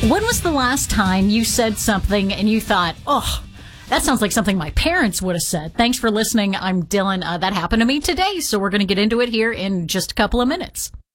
When was the last time you said something and you thought, oh, that sounds like something my parents would have said? Thanks for listening. I'm Dylan. That happened to me today, so we're going to get into it here in just a couple of minutes.